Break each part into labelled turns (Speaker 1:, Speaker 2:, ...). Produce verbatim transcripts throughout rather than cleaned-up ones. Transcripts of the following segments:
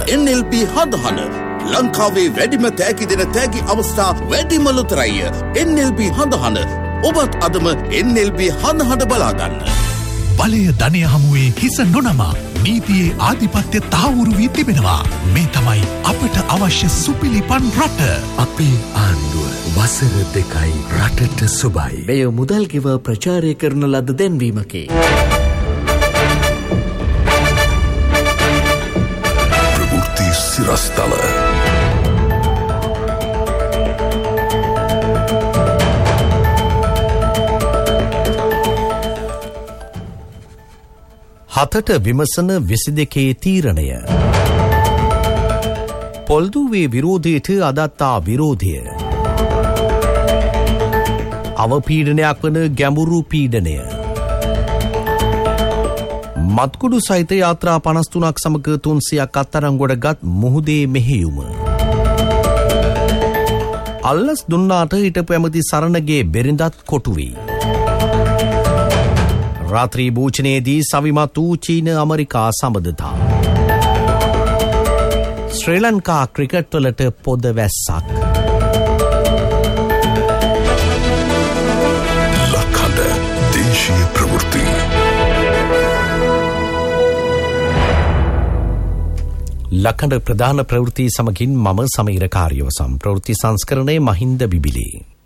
Speaker 1: එන් L P හඳහන ලංකාවේ වැඩිම තෑගි දෙන තෑගි අවස්ථා වැඩිම ලොතරැය. එන් එල් පී හඳහන ඔබත් අදම එන් එල් පී හඳහන බලාගන්න.
Speaker 2: බලය ධනය හමුවේ හිස නොනමා නීතියේ ආධිපත්‍ය තහවුරු වී තිබෙනවා. මේ තමයි අපට අවශ්‍ය සුපිලිපන් රට.
Speaker 3: අපේ ආණ්ඩුව වසර දෙකයි රටට සුබයි.
Speaker 4: මෙය මුදල් ගෙව ප්‍රචාරය කරන ලද දැන්වීමකි.
Speaker 2: ප්‍රවෘත්ති සිරස්තල.
Speaker 5: හතට විමසන විසි දෙකේ තීරණය. පොල්දුවේ විරෝධයට අදත්තා විරෝධය. අවපීඩනයක් වන ගැඹුරු පීඩනය. මත්කුඩු සහිත යාත්‍රා පනස් තුනක් සමග තුන්සියක් අත්අඩංගුවට ගත් මුහුදේ මෙහෙයුම. අල්ලස් දුන්නාට හිටපු ඇමති සරණගේ බෙරිඳත් කොටු වී. රාත්‍රී භෝජනයේදී සවිමත් වූ චීන ඇමරිකා සබඳතා. ශ්‍රී ලංකා ක්‍රිකට් වලට පොද වැස්සක්.
Speaker 2: ලක්හඬ දේශීය ප්‍රවෘත්ති.
Speaker 5: ලක්හඬ ප්‍රධාන ප්‍රවෘත්ති සමගින් මම සමීර කාර්යවසම්. ප්‍රවෘත්ති සංස්කරණය මහින්ද බිබිලි.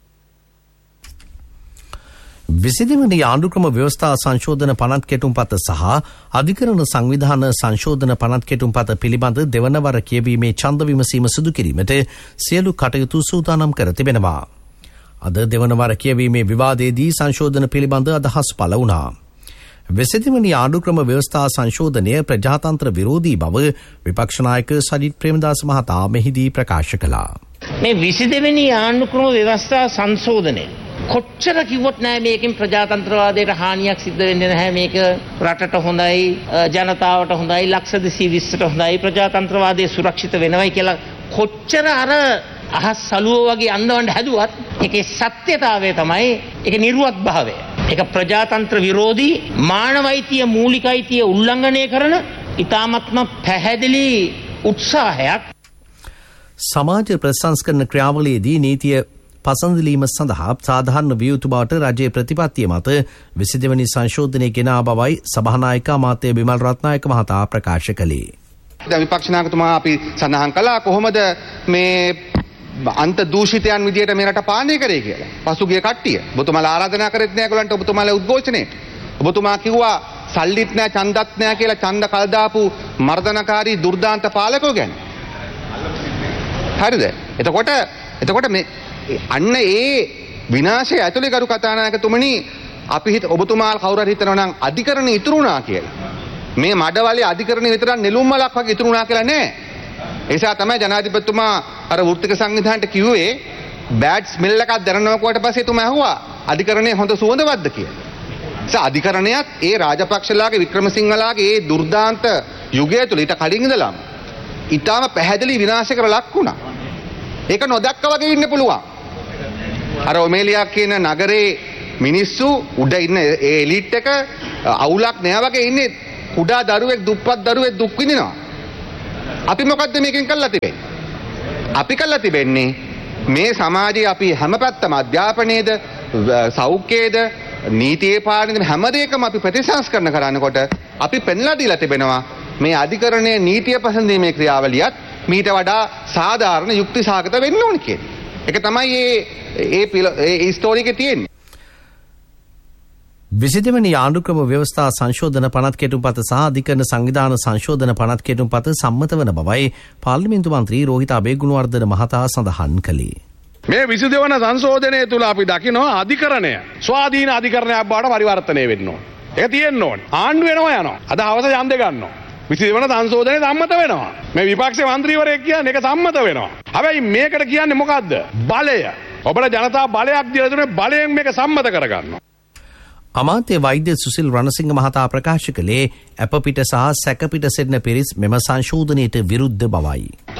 Speaker 5: විසිදෙවනි ආණ්ඩුක්‍රම ව්‍යවස්ථා සංශෝධන පනත් කෙටුම්පත සහ අධිකරණ සංවිධාන සංශෝධන පනත් කෙටුම්පත පිළිබඳ දෙවනවර කියවීමේ ඡන්ද විමසීම සිදු කිරීමට සියලු කටයුතු සූදානම් කර තිබෙනවා. අද දෙවනවර කියවීමේ විවාදයේදී සංශෝධන පිළිබඳ අදහස් පළ වුණා. විසිදෙවනි ආණ්ඩුක්‍රම ව්‍යවස්ථා සංශෝධනය ප්‍රජාතන්ත්‍ර විරෝධී බව විපක්ෂ නායක සජිත් ප්‍රේමදාස මහතා මෙහිදී ප්‍රකාශ කළා.
Speaker 6: මේ විසිදෙවනි ආණ්ඩුක්‍රම ව්‍යවස්ථා සංශෝධනය කොච්චර කිව්වොත් නෑ මේකෙන් ප්‍රජාතන්ත්‍රවාදයට හානියක් සිද්ධ වෙන්නේ නැහැ. මේක රටට හොඳයි, ජනතාවට හොඳයි, ලක්ෂ දෙසිය විස්සට හොඳයි, ප්‍රජාතන්ත්‍රවාදය සුරක්ෂිත වෙනවයි කියලා කොච්චර අර අහස් සලුව වගේ අන්දවන්න හැදුවත් ඒකේ සත්‍යතාවය තමයි ඒකේ නිර්වත් භාවය. ඒක ප්‍රජාතන්ත්‍ර විරෝධී මානවයිතිය මූලිකයිතිය උල්ලංඝනය කරන ඉතාමත්ම පැහැදිලි උත්සාහයක්.
Speaker 5: සමාජ ප්‍රසංස්කරණ ක්‍රියාවලියේදී නීතිය පසඳලීම සඳහා සාධාරණ විය යුතු බවට රජයේ ප්‍රතිපත්තිය මත විසිදෙවනි සංශෝධනය ගෙනා බවයි සභානායක අමාත්‍ය බිමල් රත්නායක මහතා ප්‍රකාශ කළේ.
Speaker 7: දැන් විපක්ෂ නායකතුමා අපි සඳහන් කළා කොහොමද මේ අන්ත දූෂිතයන් විදියට මේ රට පාලනය කරේ කියලා. පසුගිය කට්ටිය ඔබතුමාලා ආරාධනා කරෙත් නෑ ඒගොල්ලන්ට ඔබතුමාලා උද්ඝෝෂණයට. ඔබතුමා කිව්වා සල්ලිත් නෑ ඡන්දත් නෑ කියලා ඡන්ද කල් දාපු මර්ධනකාරී දුර්දාන්ත පාලකෝ ගැන. හරිද? එතකොට එතකොට මේ අන්න ඒ විනාශය ඇතුලේ ගරු කතානායකතුමනි අපි හිත ඔබතුමාලා කවුරු හරි හිතනවා නම් අධිකරණ ඉතුරු වුණා කියලා. මේ මඩවලේ අධිකරණ විතරක් නෙළුම් මලක් වගේ ඉතුරු වුණා කියලා නෑ. ඒ නිසා තමයි ජනාධිපතිතුමා අර වෘත්තික සංවිධානයට කිව්වේ බෑඩ් ස්මෙල් එකක් දැනෙනකොට පස්සේ තුමා අහුවා අධිකරණයේ හොඳ සුවඳවත්ද කියලා. ඒ නිසා අධිකරණයත් ඒ රාජපක්ෂලාගේ වික්‍රමසිංහලාගේ ඒ දුර්දාන්ත යුගය තුල ඊට කලින් ඉඳලම ඊටාම පැහැදිලි විනාශයකට ලක් වුණා. ඒක නොදැක්ක වගේ ඉන්න පුළුවන්. අර ඔමේලියා කියන නගරේ මිනිස්සු උඩ ඉන්න ඒ එලිට් එක අවුලක් නෑ වගේ ඉන්නේ කුඩා දරුවෙක් දුප්පත් දරුවෙක් දුක් විඳිනවා. අපි මොකද්ද මේකෙන් කළා තිබෙන්නේ? අපි කළා තිබෙන්නේ මේ සමාජයේ අපි හැම පැත්තම අධ්‍යාපනයේද සෞඛ්‍යයේද නීතියේ පාලනයේද හැම දෙයකම අපි ප්‍රතිසංස්කරණ කරනකොට අපි පෙන්ලා දීලා තිබෙනවා මේ අධිකරණයේ නීතිය පසඳීමේ ක්‍රියාවලියත් මීට වඩා සාධාරණ යුක්ති සහගත වෙන්න ඕන කියන්නේ. ඒක තමයි මේ ඒ ඒ ස්ටෝරි එකේ තියෙන්නේ.
Speaker 5: විසිදෙවනි ආණ්ඩුක්‍රම ව්‍යවස්ථා සංශෝධන පනත් කෙටුම්පත සහ අධිකරණ සංවිධාන සංශෝධන පනත් කෙටුම්පත සම්මත වන බවයි පාර්ලිමේන්තු මන්ත්‍රී රෝහිත අබේගුණවර්ධන මහතා සඳහන් කළේ.
Speaker 8: මේ විසිදෙවන සංශෝධනය තුළ අපි දකිනවා අධිකරණය ස්වාධීන අධිකරණයක් බවට පරිවර්තනය වෙන්න ඕන. ඒක තියෙන්න ඕන. ආණ්ඩුව වෙනවා යනවා. අද හවස ඡන්දේ ගන්නවා. විසිදෙවන සංශෝධනය සම්මත වෙනවා. මේ විපක්ෂ මන්ත්‍රීවරයෙක් කියන්නේ ඒක සම්මත වෙනවා. හැබැයි මේකට කියන්නේ මොකද්ද? බලය. ඔබට ජනතා බලයක් දීලා දුන්නේ බලයෙන් මේක සම්මත කරගන්නවා.
Speaker 5: අමාත්‍ය වෛද්‍ය සුසිල් රණසිංහ මහතා ප්‍රකාශ කළේ අප පිට සහ සැක පිට සිටින පිරිස් මෙම සංශෝධනයට විරුද්ධ බවයි.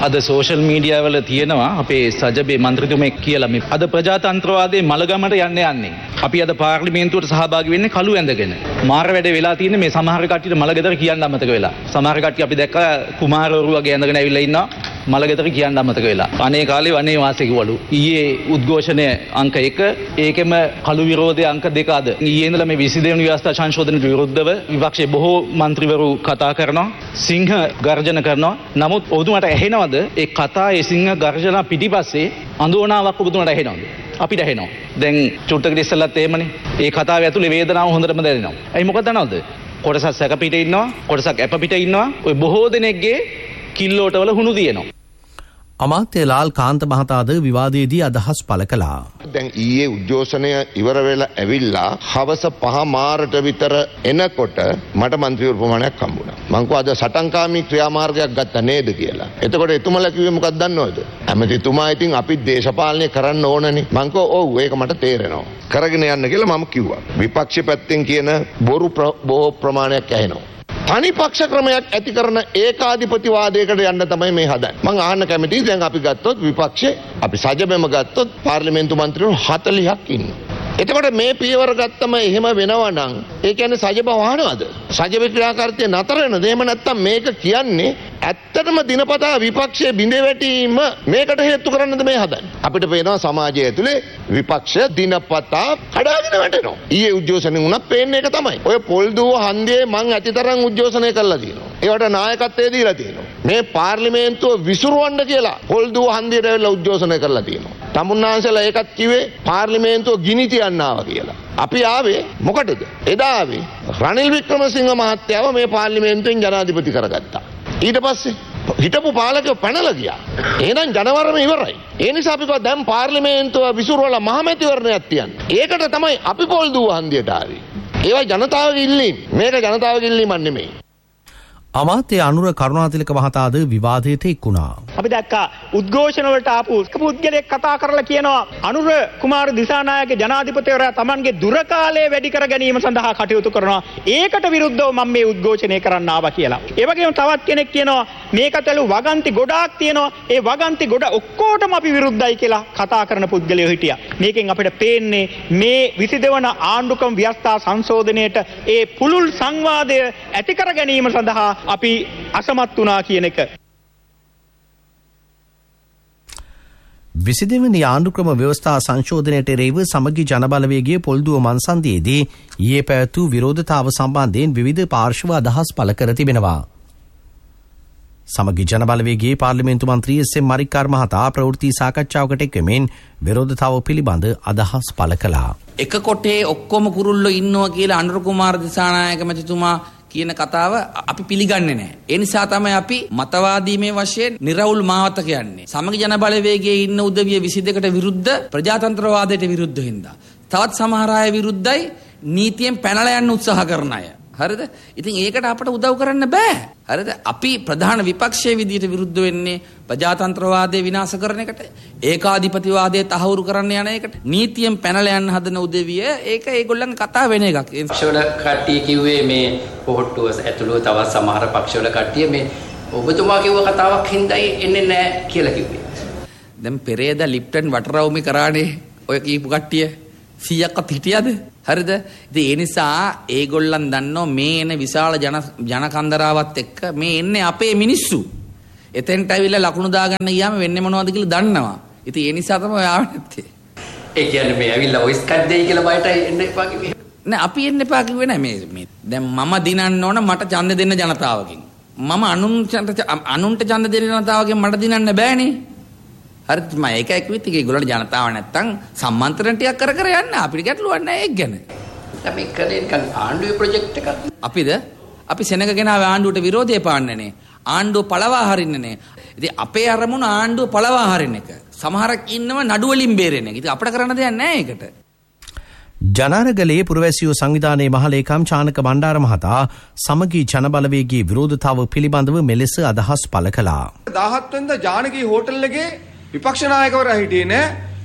Speaker 9: අද සෝෂල් මීඩියා වල තියෙනවා අපේ සජබේ මන්ත්‍රීතුමෙක් කියලා මේ අද ප්‍රජාතන්ත්‍රවාදයේ මලගමට යන්න යන්නේ. අපි අද පාර්ලිමේන්තුවට සහභාගී වෙන්නේ කළු ඇඳගෙන. මාර වැඩ වෙලා තියෙන්නේ මේ සමහර කට්ටියට මලගෙදර කියන්න අමතක වෙලා. සමහර කට්ටිය අපි දැක්ක කුමාරවරු වගේ ඇඳගෙන ඇවිල්ලා ඉන්නවා. මලගෙදර කියන්න අමතක වෙලා. අනේ කාලේ වනේ වාසේ කිව්වලු. ඊයේ උද්ඝෝෂණය අංක එක ඒකෙම කළු විරෝධයේ අංක දෙක අද. ඊයේ ඉඳලා මේ විසි දෙවනි ව්‍යවස්ථා සංශෝධනයට විරුද්ධව විපක්ෂයේ බොහෝ മന്ത്രിවරු කතා කරනවා. සිංහ ගර්ජන කරනවා. නමුත් ඔබතුමාට ඇහෙනවද ඒ කතා ඒ සිංහ ගර්ජන පිටිපස්සේ අඳෝනාවක් ඔබතුමාට ඇහෙනවද? අපිට ඇහෙනවා. දැන් චුට්ටකට ඉස්සෙල්ලත් එහෙමනේ. ඒ කතාවේ ඇතුලේ වේදනාව හොඳටම දැනෙනවා. ඇයි මොකද දන්නවද? කොටසක් සැක පිට ඉන්නවා, කොටසක් ඇප පිට ඉන්නවා. ඔය බොහෝ දෙනෙක්ගේ කිල්ලෝට වල හුණු දිනනවා.
Speaker 5: අමාත්‍ය ලාල් කාන්ත මහතාද විවාදයේදී අදහස් පළ කළා.
Speaker 10: දැන් ඊයේ උද්ඝෝෂණය ඉවර වෙලා ඇවිල්ලා හවස පහ මාරට විතර එනකොට මට മന്ത്രിවරු ප්‍රමාණයක් හම්බුණා. මං කෝ අද සටන්කාමී ක්‍රියාමාර්ගයක් ගත්තා නේද කියලා. එතකොට එතුමලා කිව්වේ මොකක්ද දන්නවද? ඇමතිතුමා ඉතින් අපි දේශපාලනය කරන්න ඕනනේ. මං කෝ ඔව් ඒක මට තේරෙනවා. කරගෙන යන්න කියලා මම කිව්වා. විපක්ෂ පැත්තෙන් කියන බොරු බොහෝ ප්‍රමාණයක් ඇහෙනවා. තනි පක්ෂ ක්‍රමයක් ඇති කරන ඒකාධිපතිවාදයකට යන්න තමයි මේ හදන්නේ. මම අහන්න කැමතියි දැන් අපි ගත්තොත් විපක්ෂේ අපි සජබෙම ගත්තොත් පාර්ලිමේන්තු මන්ත්‍රීවරු හතළිහක් ඉන්නවා. එතකොට මේ පියවර ගත්තම එහෙම වෙනවා නම් ඒ කියන්නේ සජබ වහනවද? සජබේ ක්‍රියාකාරීත්වය නතර වෙනද? එහෙම නැත්නම් මේක කියන්නේ ඇත්තටම දිනපතා විපක්ෂයේ බිඳ වැටීම මේකට හේතු කරන්නද මේ හදන්නේ? අපිට පේනවා සමාජය ඇතුලේ විපක්ෂ දිනපතා කඩාගෙන වැටෙනවා. ඊයේ උද්ඝෝෂණය වුණත් පේන්නේ ඒක තමයි. ඔය පොල් දුව හන්දියේ මං ඇතිතරම් උද්ඝෝෂණය කළා තියෙනවා. ඒවට නායකත්වයේ දීලා තියෙනවා. මේ පාර්ලිමේන්තුව විසුරුවන්න කියලා පොල් දුව හන්දියට ඇවිල්ලා උද්ඝෝෂණය කළා තියෙනවා. තමුන්නාන්සලා ඒකත් කිව්වේ පාර්ලිමේන්තුව ගිනි තියන්න ආවා කියලා. අපි ආවේ මොකටද? එදා ආවේ රනිල් වික්‍රමසිංහ මහත්තයාව මේ පාර්ලිමේන්තුවෙන් ජනාධිපති කරගත්තා. ඊට පස්සේ හිටපු පාලකයෝ පැනලා ගියා. එහෙනම් ජනවරම ඉවරයි. ඒ නිසා අපි කිව්වා දැන් පාර්ලිමේන්තුව විසුරුවලා මහමැතිවරණයක් තියන්න. ඒකට තමයි අපි පොල් දුව හන්දියට ආවේ. ඒවා ජනතාවගේ ඉල්ලීම්. මේක ජනතාවගේ ඉල්ලීමක් නෙමෙයි.
Speaker 5: අමාත්‍ය අනුර කරුණාතිලක මහතාද විවාදයට එක් වුණා.
Speaker 11: අපි දැක්කා උද්ඝෝෂණ වලට ආපු පුද්ගලයෙක් කතා කරලා කියනවා අනුර කුමාර දිසානායක ජනාධිපතිවරයා Tamanගේ දුර කාලය වැඩි කර ගැනීම සඳහා කටයුතු කරනවා. ඒකට විරුද්ධව මම මේ උද්ඝෝෂණය කරන්න ආවා කියලා. ඒ වගේම තවත් කෙනෙක් කියනවා මේකටලු වගන්ති ගොඩාක් තියෙනවා. ඒ වගන්ති ගොඩ ඔක්කොටම අපි විරුද්ධයි කියලා කතා කරන පුද්ගලයෝ හිටියා. මේකෙන් අපිට පේන්නේ මේ විසි දෙවන ආණ්ඩුක්‍රම ව්‍යවස්ථා සංශෝධනයේට ඒ පුළුල් සංවාදය ඇති කර ගැනීම සඳහා අපි අසමත් වුණා කියන එක.
Speaker 5: විසි දෙවනි ආණ්ඩුක්‍රම ව්‍යවස්ථා සංශෝධනයට එරෙහිව සමගි ජනබලවේගයේ පොල්දුව මන්සන්දියේදී ඊයේ පැවැත්වූ විරෝධතාව සම්බන්ධයෙන් විවිධ පාර්ශ්ව අදහස් පළ කර තිබෙනවා. සමගි ජනබලවේගයේ පාර්ලිමේන්තු මන්ත්‍රී එස් එම් මරික්කාර් මහතා ප්‍රවෘත්ති සාකච්ඡාවකට එක්වෙමින් විරෝධතාව පිළිබඳ අදහස් පළ කළා.
Speaker 12: එක කොටේ ඔක්කොම කුරුල්ලෝ ඉන්නවා කියලා අනුර කුමාර දිසානායක මැතිතුමා කියන කතාව අපි පිළිගන්නේ නැහැ. ඒ නිසා තමයි අපි මතවාදීමේ වශයෙන් නිර්වුල් මාවත කියන්නේ. සමගි ජන බලවේගයේ ඉන්න උදවිය විසි දෙකට විරුද්ධ ප්‍රජාතන්ත්‍රවාදයට විරුද්ධ හින්දා. තවත් සමහර අය විරුද්ධයි නීතියෙන් පැනලා යන්න උත්සාහ කරන අය. හරිද? ඉතින් ඒකට අපට උදව් කරන්න බෑ. හරිද? අපි ප්‍රධාන විපක්ෂයේ විදියට විරුද්ධ වෙන්නේ ප්‍රජාතන්ත්‍රවාදය විනාශ කරන එකට, ඒකාධිපතිවාදය තහවුරු කරන්න යන එකට. නීතියෙන් පැනලා යන්න හදන උදවිය ඒක ඒගොල්ලන්ගේ කතාව වෙන එකක්.
Speaker 13: පක්ෂවල කට්ටිය කිව්වේ මේ පොහොට්ටුව ඇතුළු තවත් සමහර පක්ෂවල කට්ටිය මේ ඔබතුමා කිව්ව කතාවක් හින්දායි එන්නේ නැහැ කියලා කිව්වේ.
Speaker 12: දැන් පෙරේද ලිප්ටන් වටරවුමි කරානේ ඔය කීපු කට්ටිය සීයක්වත් හිටියද? හරිද? ඉතින් ඒ නිසා ඒගොල්ලන් දන්නෝ මේ එන විශාල ජන ජනකන්දරාවත් එක්ක මේ එන්නේ අපේ මිනිස්සු. එතෙන්ට ඇවිල්ලා ලකුණු දාගන්න ගියාම වෙන්නේ මොනවද කියලා දන්නවා. ඉතින් ඒ නිසා තමයි ආව නැත්තේ.
Speaker 13: ඒ කියන්නේ මේ ඇවිල්ලා වොයිස් කට් දෙයි කියලා බයට එන්න එපා කිව්වේ.
Speaker 12: නෑ අපි එන්න එපා කිව්වේ නෑ මේ මේ. දැන් මම දිනන්න ඕන මට ඡන්ද දෙන්න ජනතාවගෙන්. මම අනුන් අනුන්ට ඡන්ද දෙන්න ජනතාවගෙන් මට දිනන්න බෑනේ. හරිද? මම ඒකයි කිව්වෙත් ඒගොල්ලන්ට ජනතාව නැත්තම් සම්මන්ත්‍රණ ටිකක් කර කර යන්න අපිට ගැටලුවක් නැහැ ඒක ගැන.
Speaker 13: දැන් මේ කරේ නිකන් ආණ්ඩුවේ ප්‍රොජෙක්ට් එකක්.
Speaker 12: අපිද අපි සෙනගගෙන ආවේ ආණ්ඩුවට විරෝධය පාන්නනේ. ආණ්ඩුව පළවා හරින්නනේ. ඉතින් අපේ අරමුණ ආණ්ඩුව පළවා හරින්න එක. සමහරක් ඉන්නව නඩු වලින් බේරෙන එක. ඉතින් අපිට කරන්න දෙයක් නැහැ ඒකට.
Speaker 5: ජනාරගලේ පුරවැසියෝ සංවිධානයේ මහලේකම් චානක බණ්ඩාර මහතා සමගි ජනබලවේගයේ විරෝධතාව පිළිබඳව මෙලෙස අදහස් පළ කළා.
Speaker 14: දාහත් වෙනිදා ජානකී හෝටල් එකේ විපක්ෂ නායකවරයා හිටියේ නෑ.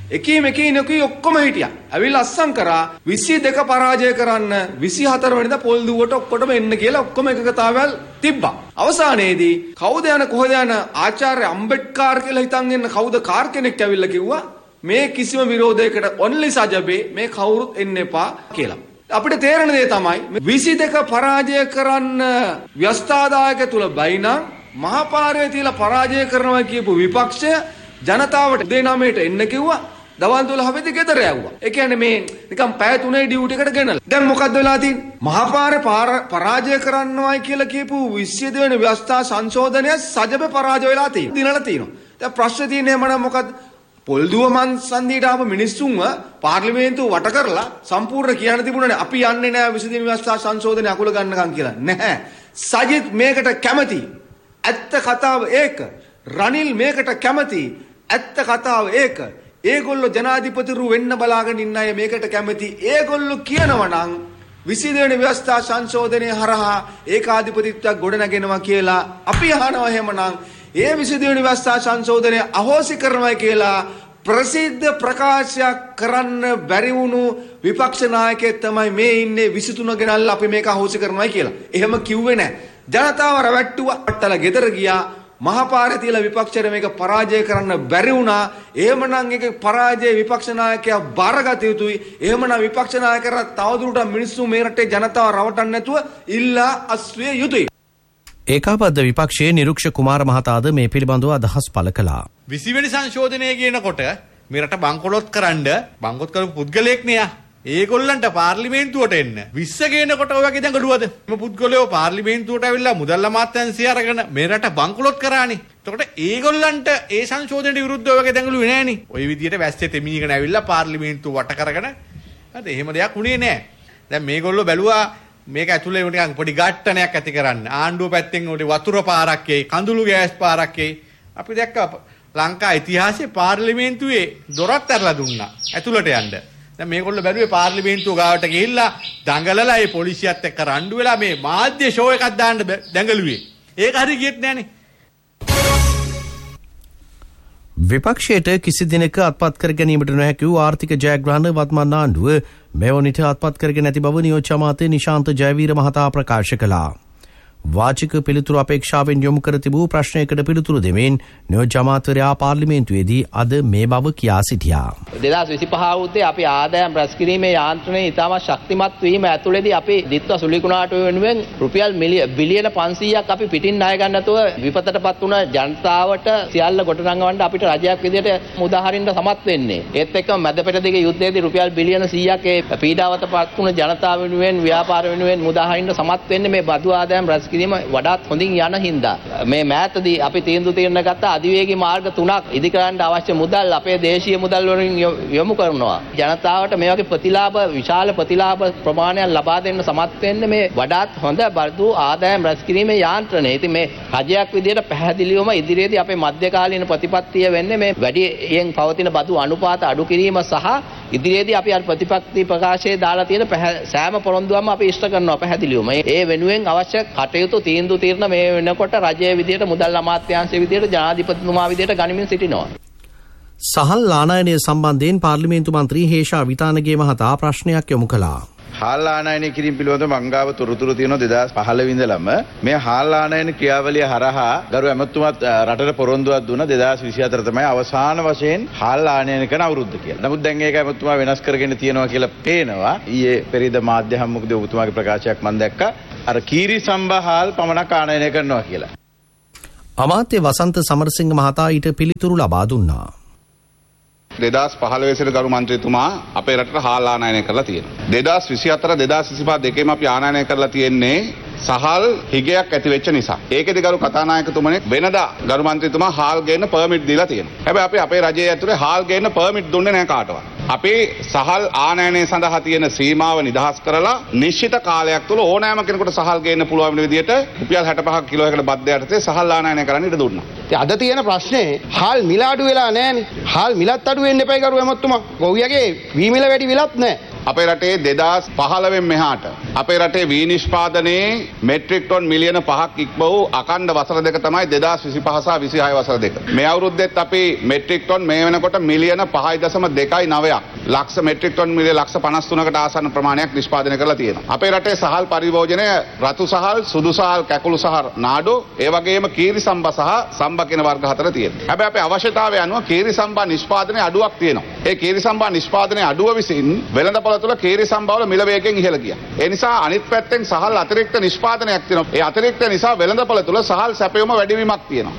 Speaker 14: එකීම එකී නෙකී ඔක්කොම හිටියා. ඇවිල්ලා අස්සම් කරා විසි දෙක පරාජය කරන්න විසි හතර වෙනිදා පොල් දුවට ඔක්කොටම එන්න කියලා ඔක්කොම එකකතාවල් තිබ්බා. අවසානයේදී කවුද යන කොහෙද යන ආචාර්ය අම්බෙඩ්කර් කියලා හිතන් ඉන්න කවුද කාර් කෙනෙක් ඇවිල්ලා කිව්වා මේ කිසිම විරෝධයකට ඔන්ලි සජබේ මේ කවුරුත් එන්න එපා කියලා. අපිට තේරෙන දේ තමයි විසි දෙක පරාජය කරන්න ව්‍යවස්ථාදායක තුල බයිනම් මහපාරේ තියලා පරාජය කරනවා කියපු විපක්ෂය ජනතාවට දෙනමයට එන්න කිව්වා. දවල් දොළහ වෙදි ගෙදර යවුවා. ඒ කියන්නේ මේ නිකන් පැය තුනේ ඩියුටි එකට ගෙනලා. දැන් මොකද්ද වෙලා තියෙන්නේ? මහපාරේ පරාජය කරන්නවයි කියලා කියපු විසි දෙක වෙනි ව්‍යවස්ථා සංශෝධනය සජබේ පරාජය වෙලා තියෙනවා. දිනලා තියෙනවා. දැන් ප්‍රශ්නේ තියෙන්නේ මොනවාද මොකද්ද? පොල්දුව මන් සන්දියට ආපු මිනිස්සුන්ව පාර්ලිමේන්තුව වට කරලා සම්පූර්ණ කියන්න තිබුණානේ අපි යන්නේ නැහැ විසි දෙක වෙනි ව්‍යවස්ථා සංශෝධනය අකුල ගන්නකම් කියලා. නැහැ. සජිත් මේකට කැමති. ඇත්ත කතාව ඒක. රනිල් මේකට කැමති. ඇත්ත කතාව ඒක. ඒගොල්ලෝ ජනාධිපතිරු වෙන්න බලාගෙන ඉන්න අය මේකට කැමති. ඒගොල්ලෝ කියනවා නම් විසි දෙක වෙනි ව්‍යවස්ථා සංශෝධනය හරහා ඒකාධිපතිත්වයක් ගොඩනගෙනවා කියලා අපි අහනවා. එහෙමනම් ඒ විසි දෙක වෙනි ව්‍යවස්ථා සංශෝධනය අහෝසි කරනවා කියලා ප්‍රසිද්ධ ප්‍රකාශයක් කරන්න බැරි වුණු විපක්ෂ නායකයෙක් තමයි මේ ඉන්නේ විසි තුන ගෙනල්ලා අපි මේක අහෝසි කරනවා කියලා. එහෙම කිව්වේ නැහැ. ජනතාව රැවට්ටුවා. අට්ටල ගෙදර ගියා. මහපාරේ තියලා විපක්ෂයට මේක පරාජය කරන්න බැරි වුණා. එහෙමනම් ඒක පරාජය විපක්ෂ නායකයා බාරගත යුතුයි. එහෙමනම් විපක්ෂ 나යකයන්ට තවදුරටත් මිනිස්සු මේ රටේ ජනතාව රවටන්න නැතුව ඉල්ලා අස්විය යුතුයි.
Speaker 5: ඒකාබද්ධ විපක්ෂයේ නිරුක්ෂ කුමාර මහතාද මේ පිළිබඳව අදහස් පළ කළා.
Speaker 15: විසි වෙනි සංශෝධනය කියනකොට මේ රට බංකොලොත් කරන්න බංකොත් කරපු පුද්ගලයෙක් නේ. ඒගොල්ලන්ට පාර්ලිමේන්තුවට එන්න විස්ස ගේනකොට ඔය වගේ දඟලුවද? මේ පුද්ගලයෝ පාර්ලිමේන්තුවට ඇවිල්ලා මුදල් අමාත්‍යාංශය අරගෙන මේ රට බංකොලොත් කරානේ. එතකොට ඒගොල්ලන්ට ඒ සංශෝධනයට විරුද්ධව ඔය වගේ දඟලුවේ නෑනේ. ওই විදියට වැස්සේ තෙමීගෙන ඇවිල්ලා පාර්ලිමේන්තුව වට කරගෙන හරි එහෙම දෙයක් උනේ නෑ. දැන් මේගොල්ලෝ බැලුවා මේක ඇතුලේ නිකන් පොඩි ගැට්ටනයක් ඇති කරන්න. ආණ්ඩුව පැත්තෙන් උඩ වතුර පාරක් එයි, කඳුළු ගෑස් පාරක් එයි. අපි දැක්කා ලංකා ඉතිහාසයේ පාර්ලිමේන්තුවේ දොරක් ඇරලා දුන්නා ඇතුළට යන්න. දැන් මේගොල්ලෝ බැලුවේ පාර්ලිමේන්තුව ගාවට ගිහිල්ලා දඟලලා ඒ පොලිසියත් එක්ක රණ්ඩු වෙලා මේ මාධ්‍ය ෂෝ එකක් දාන්න දඟලුවේ. ඒක හරි ගියෙත් නෑනේ.
Speaker 5: විපක්ෂයට කිසි දිනක අත්පත් කර ගැනීමට නොහැකි වූ ආර්ථික ජයග්‍රහණ වත්මන් ආණ්ඩුව මෙවනිට අත්පත් කරගෙන ඇති බව නියෝජ්‍ය අමාත්‍ය නිශාන්ත ජයවීර මහතා ප්‍රකාශ කළා. වාචික පිළිතුරු අපේක්ෂාවෙන් යොමු කර තිබූ ප්‍රශ්නයකට පිළිතුරු දෙමින් නියෝජ්‍ය අමාත්‍යවරයා පාර්ලිමේන්තුවේදී අද මේ බව කියා සිටියා.
Speaker 16: දෙදහස් විසිපහ අවුරුද්දේ අපි ආදායම් රැස් කිරීමේ යාන්ත්‍රණය ඉතාමත් ශක්තිමත් වීම ඇතුළේදී අපි දිත්ව සුලිකුණාට වෙනුවෙන් රුපියල් බිලියන පන්සීයක් අපි පිටින් ණය ගන්න නැතුව විපතටපත් වුණ ජනතාවට සියල්ල ගොඩනංවන්න අපිට රජයක් විදිහට මුදාහරින්න සමත් වෙන්නේ. ඒත් එක්කම මැද පෙරදිග යුද්ධයේදී රුපියල් බිලියන සීයක් ඒ පීඩාවටපත් වුණ ජනතාව වෙනුවෙන් ව්‍යාපාර වෙනුවෙන් මුදාහරින්න සමත් වෙන්නේ මේ බදු ආදායම් රැස් කිරීම වඩාත් හොඳින් යන හින්දා. මේ මෑතදී අපි තීන්දුව తీරන ගත්ත අධිවේගී මාර්ග තුනක් ඉදිකරන්න අවශ්‍ය මුදල් අපේ දේශීය මුදල් වලින් යොමු කරනවා. ජනතාවට මේ වගේ ප්‍රතිලාභ විශාල ප්‍රතිලාභ ප්‍රමාණයක් ලබා දෙන්න සමත් වෙන්නේ මේ වඩාත් හොඳ බදු ආදායම් රැස් කිරීමේ යාන්ත්‍රණය. ඉතින් මේ රජයක් විදිහට පැහැදිලිවම ඉදිරියේදී අපේ මධ්‍යකාලීන ප්‍රතිපත්තිය වෙන්නේ මේ වැඩියෙන් පවතින බදු අනුපාත අඩු කිරීම සහ ඉදිරියේදී අපි අර ප්‍රතිපත්ති ප්‍රකාශයේ දාලා තියෙන සෑම පොරොන්දුවක්ම අපි ඉෂ්ට කරනවා පැහැදිලිවම. ඒ වෙනුවෙන් අවශ්‍ය කටයුතු තීන්දුව తీරන මේ වෙනකොට රජයේ විදියට මුදල් අමාත්‍යාංශයේ විදියට ජනාධිපතිතුමා විදියට ගනිමින් සිටිනවා.
Speaker 5: සහල් ආනයනය සම්බන්ධයෙන් පාර්ලිමේන්තු මන්ත්‍රී හේෂා විතානගේ මහතා ප්‍රශ්නයක් යොමු කළා.
Speaker 17: හාල් ආනයනය කිරීම පිළිබඳව මංගාව තොරතුරු තියෙනවා දෙදහස් පහළොව ඉඳලම මේ හාල් ආනයන ක්‍රියාවලිය හරහා ගරු ඇමතුමාත් රටට පොරොන්දුවක් දුන්නා දෙදහස් විසි හතර තමයි අවසාන වශයෙන් හාල් ආනයන කරන අවුරුද්ද කියලා. නමුත් දැන් ඒක ඇමතුමා වෙනස් කරගෙන තියෙනවා කියලා පේනවා. ඊයේ පෙරේද මාධ්‍ය හමුවකදී ඔබතුමාගේ ප්‍රකාශයක් මම දැක්කා. අර කීරි සම්බා හාල් පමණක් ආනයනය කරනවා කියලා.
Speaker 5: අමාත්‍ය වසන්ත සමරසිංහ මහතා ඊට පිළිතුරු ලබා දුන්නා.
Speaker 7: දෙදහස් පහළොව සිට ගරු මන්ත්‍රීතුමා අපේ රටට හාල් ආනයනය කරලා තියෙනවා. දෙදහස් විසි හතර දෙදහස් විසිපහ දෙකේම අපි ආනයනය කරලා තියෙන්නේ සහල් හිගයක් ඇති වෙච්ච නිසා. ඒකෙදි ගරු කතානායකතුමනි වෙනදා ගරු මන්ත්‍රීතුමා හාල් ගේන්න පර්මිට් දීලා තියෙනවා. හැබැයි අපි අපේ රජයේ ඇතුලේ හාල් ගේන්න පර්මිට් දුන්නේ නැහැ කාටවත්. අපි සහල් ආනයනය සඳහා තියෙන සීමාව නිදහස් කරලා නිශ්චිත කාලයක් තුළ ඕනෑම කෙනෙකුට සහල් ගේන්න පුළුවන් වෙන විදිහට රුපියල් හැට පහක් කිලෝයකට බද්ධ යටතේ සහල් ආනයනය කරන්න ඉඩ දුන්නා.
Speaker 18: ඉතින් අද තියෙන ප්‍රශ්නේ හාල් මිල අඩු වෙලා නැහැනේ. හාල් මිලත් අඩු වෙන්න එපයි ගරු ඇමතුමා. ගොවියගේ වී මිල වැඩි වෙලත් නැහැ.
Speaker 7: අපේ රටේ දෙදාස් පහළොවෙන් මෙහාට අපේ රටේ වී නිෂ්පාදනයේ මෙට්‍රික් ටොන් මිලියන පහක් ඉක්ම වූ අඛණ්ඩ වසර දෙක තමයි දෙදාස් විසිපහ සහ විසිහය වසර දෙක. මේ අවුරුද්දෙත් අපි මෙට්‍රික් ටොන් මේ වෙනකොට මිලියන පහයි දශම දෙකයි නවයක් ලක්ෂ මෙට්‍රික් ටොන් මිලියන ලක්ෂ පනස් තුනකට ආසන්න ප්‍රමාණයක් නිෂ්පාදනය කරලා තියෙනවා. අපේ රටේ සහල් පරිභෝජනය රතු සහල්, සුදු සහල්, කැකුළු සහ නාඩු, ඒ වගේම කීරි සම්බ සහ සම්බ කියන වර්ග හතර තියෙනවා. හැබැයි අපේ අවශ්‍යතාවය අනුව කීරි සම්බ නිෂ්පාදනයේ අඩුවක් තියෙනවා. ඒ කීරි සම්බ නිෂ්පාදනයේ අඩුව විසින් වෙළඳපොළ තුළ කීරි සම්බවල මිල වේගයෙන් ඉහළ ගියා. ඒ නිසා අනිත් පැත්තෙන් සහල් අතිරික්ත නිෂ්පාදනයක් තියෙනවා. ඒ අතිරික්ත නිසා වෙළඳපොළ තුළ සහල් සැපයුම වැඩිවීමක් තියෙනවා.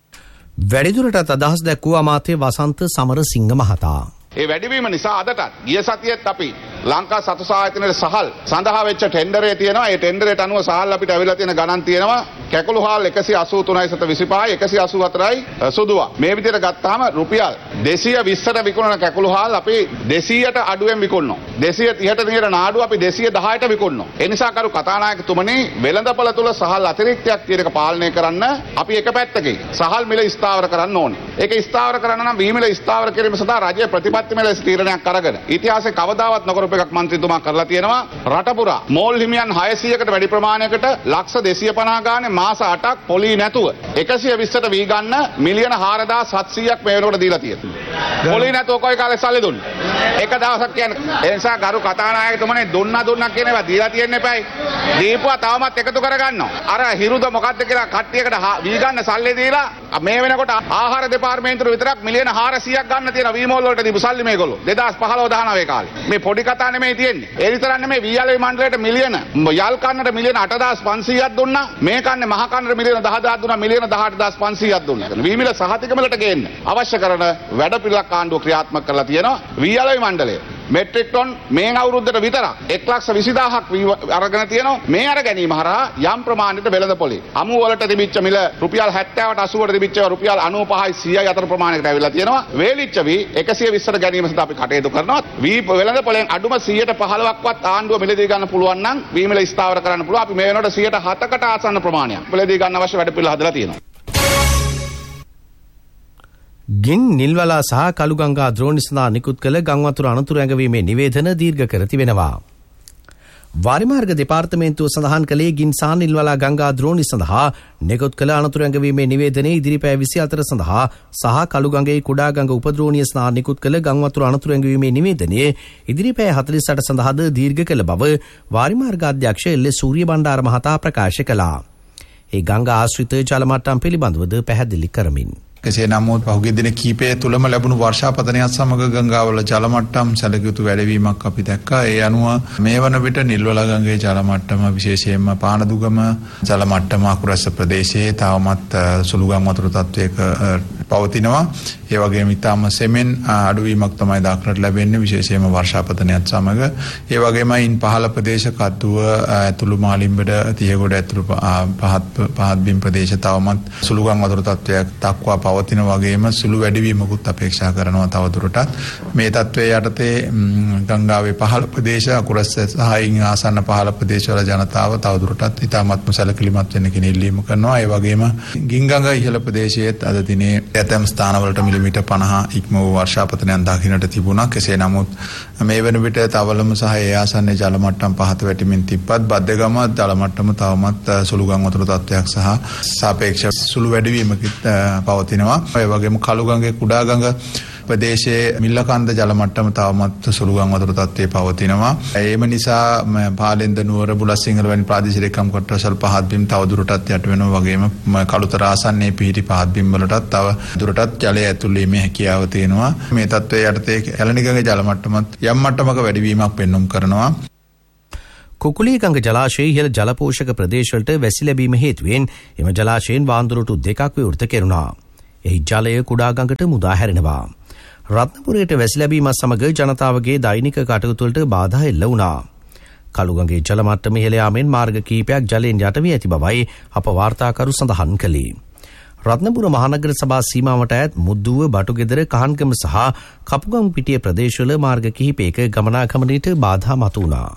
Speaker 5: වැඩිදුරටත් අදහස් දැක්වූ අමාත්‍ය වසන්ත සමරසිංහ මහතා.
Speaker 7: ඒ වැඩිවීම නිසා අදටත් ගිය සතියේත් අපි ලංකා සතුස් ආයතනයේ සහල් සඳහා වෙච්ච ටෙන්ඩරේ තියෙනවා. ඒ ටෙන්ඩරේට අනුව සහල් අපිට ඇවිල්ලා තියෙන ගණන් තියෙනවා. කැකුළු හාල් එකසිය අසූ තුනයි සත විසිපහයි, එකසිය අසූ හතරයි සුදුවා. මේ විදිහට ගත්තාම රුපියල් දෙසිය විස්සට විකුණන කැකුළු හාල් අපි දෙසීයට අඩුවෙන් විකුණනවා. දෙසිය තිහට තියෙන නාඩු අපි දෙසිය දහයට විකුණනවා. ඒ නිසා කරු කතානායකතුමනි, වෙළඳපොළ තුල සහල් අතිරික්තයක් තියෙන එක පාලනය කරන්න අපි එක පැත්තකින් සහල් මිල ස්ථාවර කරන්න ඕනේ. ඒක ස්ථාවර කරන්න නම් වී මිල ස්ථාවර කිරීම සඳහා රජය ප්‍රතිපත්ති මෙල තීරණයක් අරගෙන ඉතිහාසයේ කවදාවත් නොකරපු එකක් මන්ත්‍රීතුමා කරලා තියෙනවා. රට පුරා මෝල් හිමියන් හයසීයකට වැඩි ප්‍රමාණයකට ලක්ෂ දෙසිය පනහ ගානේ මාස අටක් පොලී නැතුව එකසිය විස්සට වී ගන්න මිලියන හාරදාස් හත්සීයක් මේ වෙනකොට දීලා තියෙනවා. පොලී නැතුව කොයි කාලේ සල්ලි දුන්නේ? එක දවසක් කියන්නේ. ඒ නිසා ගරු කතානායකතුමනේ දුන්නා දුන්නා කියන ඒවා දීලා තියෙන්න එපායි. දීපුවා තවමත් එකතු කරගන්නවා. අර හිරුද මොකද්ද කියලා කට්ටියකට වී ගන්න සල්ලි දීලා මේ වෙනකොට ආහාර දෙපාර්තමේන්තුව විතරක් මිලියන හාරසීයක් ගන්න තියෙන වී මෝල් වලට දීපු සල්ලි මේගොල්ලෝ දෙදාස් පහළොව දහනවය කාලේ. මේ පොඩි කතා නෙමෙයි තියෙන්නේ. ඒ විතරක් නෙමෙයි වී අලෙවි මණ්ඩලයට මිලියන යල් කන්නට මිලියන අටදාස් පන්සීයක් දුන්නා. මේ කන්නේ මහ කන්නට මිලියන දහදාස් දුන්නා. මිලියන දහඅටදාස් පන්සීයක් දුන්නා. වී මිල සහතිකමලට ගේන්න අවශ්‍ය කරන වැඩ පිළිවෙලක් ආණ්ඩුව ක්‍රියාත්මක කරලා තියෙනවා. වී අලෙවි මණ්ඩලය මෙට්‍රික් ටොන් මේ අවුරුද්දට විතර එක් ලක්ෂ විසිදාහක් අරගෙන තියෙනවා. මේ අර ගැනීම හරහා යම් ප්‍රමාණයකට වෙළඳපොලේ අමු වලට තිබිච්ච මිල රුපියල් හැත්තෑවට අසූවට තිබිච්ච රුපියල් අනූපහයි සීයයි අතර ප්‍රමාණයකට ඇවිල්ලා තියෙනවා. වේලිච්ච වී එකසිය විස්සට ගැනීම සඳහා අපි කටයුතු කරනවා. වී වෙළඳපොලෙන් අඩුම සීයට පහළොවක්වත් ආණ්ඩුව මිලදී ගන්න පුළුවන් නම් වී මිල ස්ථාවර කරන්න පුළුවන්. අපි මේ වෙනකොට සීයට හතකට ආසන්න ප්‍රමාණයක් මිලදී ගන්න අවශ්‍ය වැඩ පිළිවෙල හදලා තියෙනවා.
Speaker 5: ගින් නිල්වලා සහ කළුගංගා ද්‍රෝණි සඳහා නිකුත් කළ ගංවතුර අනතුරු ඇඟවීමේ නිවේදන දීර්ඝ කර තිබෙනවා. වාරිමාර්ග දෙපාර්තමේන්තුව සඳහන් කළේ ගින් සහ නිල්වලා ගංගා ද්‍රෝණි සඳහා නිකුත් කළ අනතුරු ඇඟවීමේ නිවේදනයේ ඉදිරිපෑ විසිහතර සඳහා සහ කළුගඟේ කුඩා ගඟ උපද්‍රෝණිය සඳහා නිකුත් කළ ගංවතුර අනතුරු ඇඟවීමේ නිවේදනයේ ඉදිරිපෑ හතළිස් අට සඳහාද දීර්ඝ කළ බව වාරිමාර්ග අධ්‍යක්ෂ එල් එස් සූරිය බණ්ඩාර මහතා ප්‍රකාශ කළා. ඒ ගංගා ආශ්‍රිත ජල මට්ටම් පිළිබඳවද පැහැදිලි කරමින්
Speaker 19: කෙසේ නමුත් පහුගිය දින කීපය තුළම ලැබුණු වර්ෂාපතනයත් සමග ගංගාවල ජල මට්ටම් සැලකියුතු වැඩිවීමක් අපි දැක්කා. ඒ අනුව මේ වන විට නිල්වලා ගඟේ ජල මට්ටම විශේෂයෙන්ම පානදුගම ජල මට්ටම අකුරැස්ස ප්‍රදේශයේ තවමත් සුළු ගම් වතුර තත්වයක පවතිනවා. ඒ වගේම ඉතාම සෙමෙන් අඩුවීමක් තමයි දක්නට ලැබෙන්නේ විශේෂයෙන්ම වර්ෂාපතනයත් සමග. ඒ වගේම ඉන් පහළ ප්‍රදේශ කද්දුව ඇතුළු මාලිම්බඩ තියගොඩ ඇතුළු පහත් පහත් බිම් ප්‍රදේශ තවමත් සුළු ගම් වතුර තත්වයක් දක්වා පවතින වගේම සුළු වැඩිවීමකුත් අපේක්ෂා කරනවා තවදුරටත්. මේ තත්ත්වයේ යටතේ ගංගාවේ පහළ ප්‍රදේශ අකුරැස්ස සහ ඉන් ආසන්න පහළ ප්‍රදේශවල ජනතාව තවදුරටත් ඉතාමත්ම සැලකිලිමත් වෙන්න කියන ඉල්ලීම කරනවා. ඒ වගේම ගින්ගඟ ඉහළ ප්‍රදේශයේත් අද දිනේ ඇතැම් ස්ථානවලට මිලිමීටර් පනහ ඉක්ම වූ වර්ෂාපතනයක් දකින්නට තිබුණා. කෙසේ නමුත් මේ වෙන විට තවලම සහ ඒ ආසන්නයේ ජල මට්ටම් පහත වැටීමෙන් තිබ්බත් බද්දගම ජල මට්ටම තවමත් සුළු ගම් වතුර තත්ත්වයක් සහ සාපේක්ෂ සුළු වැඩිවීමකින් පවතිනවා. ඒ වගේම කළුගඟේ කුඩා ගඟ ප්‍රදේශයේ මිල්ලකන්ද ජල මට්ටම තවමත් සුළු ගම් වතුර තත්ත්වයේ පවතිනවා. ඒම නිසා පාලෙන්ද නුවර බුලත්සිංහල වැනි ප්‍රාදේශීය ඒකම් කොට්ටාසල් පහත් බිම් තවදුරටත් යට වෙනවා. වගේම කළුතර ආසන්නයේ පිහිටි පහත් බිම් වලටත් තව දුරටත් ජලය ඇතුල් වීමේ හැකියාව තියෙනවා. මේ තත්ත්වයේ යටතේ කැලණිගඟේ ජල මට්ටමත් යම් මට්ටමක වැඩිවීමක් පෙන්눔 කරනවා.
Speaker 5: කුකුලීගඟ ජලාශයේ ඉහළ ජලපෝෂක ප්‍රදේශවලට වැසි ලැබීම හේතුවෙන් එම ජලාශයෙන් වාන්දුරටු දෙකක් විවෘත කෙරුණා. එහි ජලය කුඩා ගඟට මුදා හැරෙනවා. රත්නපුරයට වැසි ලැබීමත් සමග ජනතාවගේ දෛනික කටයුතුවලට බාධා එල්ල වුණා. කළුගඟේ ජල මට්ටම ඉහළ යාමෙන් මාර්ග කිහිපයක් ජලයෙන් යට වී ඇති බවයි අප වාර්තාකරු සඳහන් කළේ. රත්නපුර මහනගර සභා සීමාවට ඈත් මුද්දුව බටුගෙදර කහන්ගම සහ කපුගම් පිටිය ප්‍රදේශවල මාර්ග කිහිපයක ගමනාගමනයට බාධා මතු වුණා.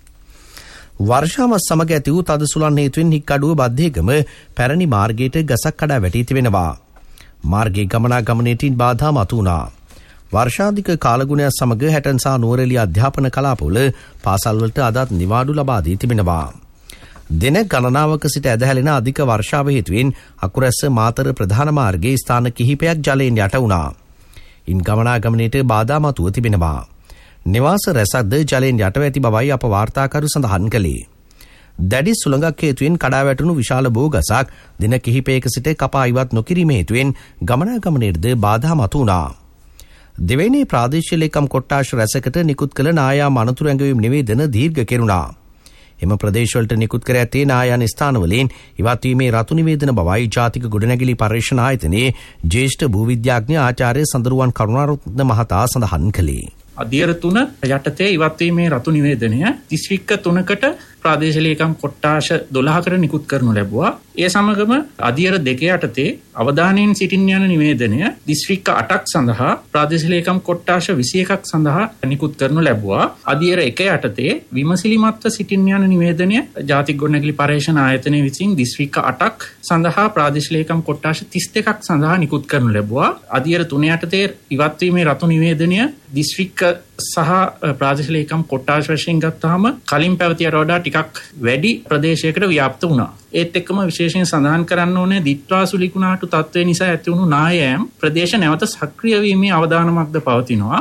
Speaker 5: වර්ෂාවත් සමග ඇති වූ තද සුළං හේතුවෙන් හික්කඩුව බද්ධේගම පැරණි මාර්ගයට ගසක් කඩා වැටී තිබෙනවා. මාර්ගයේ ගමනාගමනයට බාධා මතු වුණා. වර්ෂාධික කාලගුණයක් සමග හැටන් සහ නුවරඑළිය අධ්‍යාපන කලාපවල පාසල්වලට අදත් නිවාඩු ලබා දී තිබෙනවා. දින ගණනාවක සිට ඇදහැලෙන අධික වර්ෂාව හේතුවෙන් අකුරැස්ස මාතර ප්‍රධාන මාර්ගයේ ස්ථාන කිහිපයක් ජලයෙන් යට වුණා. ඉන් ගමනාගමනයට බාධා මතුව තිබෙනවා. නිවාස රැසක්ද ජලයෙන් යටව ඇති බවයි අප වාර්තාකරු සඳහන් කළේ. දැඩි සුළඟක් හේතුවෙන් කඩා වැටුණු විශාල බෝගසක් දින කිහිපයක සිට කපා ඉවත් නොකිරීම හේතුවෙන් ගමනාගමනයේද බාධා මතු වුණා. දෙවැනි ප්‍රාදේශීය ලේකම් කොට්ටාශ රැසකට නිකුත් කළ නායාම අනතුරු ඇඟවීම් නිවේදන දීර්ඝ කෙරුණා. එම ප්‍රදේශවලට නිකුත් කර ඇත්තේ නායන ස්ථානවලින් ඉවත්වීමේ රතු නිවේදන බවයි ජාතික ගොඩනැගිලි පර්යේෂණ ආයතනයේ ජ්‍යෙෂ්ඨ භූවිද්‍යාඥ ආචාර්ය සඳරුවන් කරුණාරත්න මහතා සඳහන් කළේ.
Speaker 20: අධියර තුන යටතේ ඉවත්වීමේ රතු නිවේදනය දිස්ත්‍රික්ක තුනකට ප්‍රාදේශීය ලේකම් කොට්ටාශ දොළහකට නිකුත් කරනු ලැබුවා. ඒ සමගම අධියර දෙක යටතේ අවධානයෙන් සිටින් යන නිවේදනය දිස්ත්‍රික්ක අටක් සඳහා ප්‍රාදේශීය ලේකම් කොට්ටාශ විසි එකක් සඳහා නිකුත් කරනු ලැබුවා. අධියර එක යටතේ විමසිලිමත්ව සිටින් යන නිවේදනය ජාතික ගොඩනැගිලි පර්යේෂණ ආයතනය විසින් දිස්ත්‍රික්ක අටක් සඳහා ප්‍රාදේශීය ලේකම් කොට්ටාශ තිස් දෙකක් සඳහා නිකුත් කරනු ලැබුවා. අධියර තුන යටතේ ඉවත්වීමේ රතු නිවේදනය දිස්ත්‍රික්ක සහ ප්‍රාදේශීය ලේකම් කොට්ටාශ වශයෙන් ගත්තාම කලින් පැවතියට වඩා ටිකක් වැඩි ප්‍රදේශයකට ව්‍යාප්ත වුණා. ඒත් එක්කම විශේෂයෙන් සඳහන් කරන්න ඕනේ දිත්වාසුලි කුණාටු තත්ත්වය නිසා ඇති වුණු නායෑම් ප්‍රදේශ නැවත සක්‍රිය වීමේ අවදානමක්ද පවතිනවා.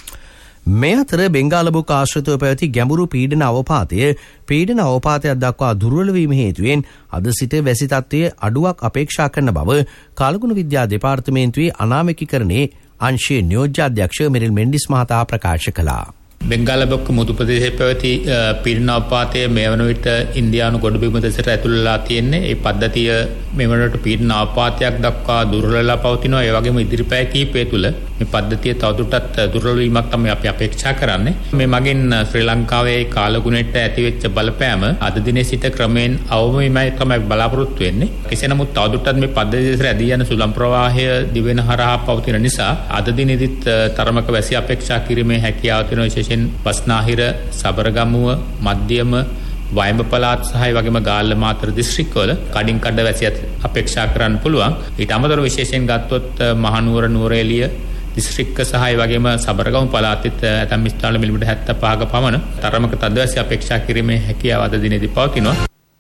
Speaker 5: මේ අතර බෙන්ගාලබුක ආශ්‍රිතව පැවති ගැඹුරු පීඩන අවපාතය පීඩන අවපාතයක් දක්වා දුර්වල වීම හේතුවෙන් අද සිට වැසි තත්ත්වයේ අඩුවක් අපේක්ෂා කරන බව කාලගුණ විද්‍යා දෙපාර්තමේන්තුවේ අනාමකීකරණයේ අංශයේ නියෝජ්‍ය අධ්‍යක්ෂ මෙරිල් මෙන්ඩිස් මහතා ප්‍රකාශ කළා.
Speaker 21: බෙන්ගාලබොක්ක මුදු ප්‍රදේශයේ පැවති පීඩන අවපාතය මේ වන විට ඉන්දියානු ගොඩබිම දෙසට ඇතුල් වෙලා තියෙන්නේ. ඒ පද්ධතිය මේ වනට පීඩන අවපාතයක් දක්වා දුර්වලලා පවතිනවා. ඒ වගේම ඉදිරි පැය කිහිපය තුළ මේ පද්ධතිය තවදුරටත් දුර්වල වීමක් තමයි අපි අපේක්ෂා කරන්නේ. මේ මගින් ශ්‍රී ලංකාවේ කාලගුණයට ඇතිවෙච්ච බලපෑම අද දිනේ සිට ක්‍රමයෙන් අවම වීමයි තමයි බලාපොරොත්තු වෙන්නේ. කෙසේ නමුත් තවදුරටත් මේ පද්ධතිය දෙසට ඇදී යන සුළං ප්‍රවාහය දිවෙන හරහා පවතින නිසා අද දිනේදීත් තරමක වැසි අපේක්ෂා කිරීමේ හැකියාව තියෙනවා. විශේෂයෙන් බස්නාහිර, සබරගමුව, මධ්‍යම, වයඹ පළාත් සහ ඒ වගේම ගාල්ල මාතර දිස්ත්‍රික්කවල කඩින් කඩ වැසියත් අපේක්ෂා කරන්න පුළුවන්. ඊට අමතරව විශේෂයෙන් ගත්තොත් මහනුවර, නුවරඑළිය දිස්ත්‍රික්ක සහ ඒ වගේම සබරගමු පළාතෙත් ඇතැම් ස්ථානවල මිලිමීටර් හැත්තෑ පහක පමණ තරමක තද වැසි අපේක්ෂා කිරීමේ හැකියාව අද දිනේදී පවතිනවා.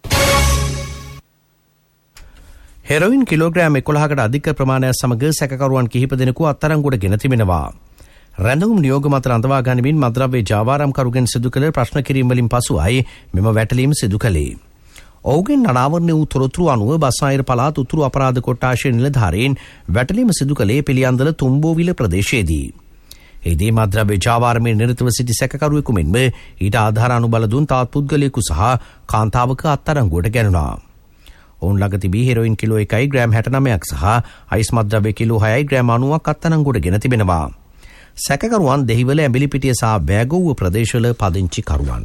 Speaker 5: හෙරොයින් කිලෝග්‍රෑම් එකොළහකට අධික ප්‍රමාණයක් සමග සැකකරුවන් කිහිප දෙනෙකු අත්අඩංගුවට ගෙන තිබෙනවා. රැඳවුම් නියෝග මත රඳවා ගනිමින් මද්‍රව්‍ය ජාවාරම්කරුගෙන් සිදු කළ ප්‍රශ්න කිරීම වලින් පසුවයි මෙම වැටලීම සිදු කළේ. ඔහුගෙන් අනාවරණය වූ තොරතුරු අනුව බස්නාහිර පළාත් උතුරු අපරාධ කොට්ටාශයේ නිලධාරීන් වැටලීම සිදු කළේ පිළියන්දල තුම්බෝවිල ප්‍රදේශයේදී. එහිදී මද්‍රව්‍ය ජාවාරමේ නිරතව සිටි සැකකරුවෙකු මෙන්ම ඊට ආධාර අනුබල දුන් තවත් පුද්ගලයෙකු සහ කාන්තාවක අත්අඩංගුවට ගැනුණා. ඔවුන් ළඟ තිබී හෙරොයින් කිලෝ එකයි ග්‍රෑම් හැටනවයක් සහ අයිස් මද්‍රව්‍ය කිලෝ හයයි ග්‍රෑම් අනූවක් අත්අඩංගුවට ගෙන තිබෙනවා. සැකකරුවන් දෙහිවල ඇඹිලිපිටිය සහ බෑගොව්ව ප්‍රදේශවල පදිංචිකරුවන්.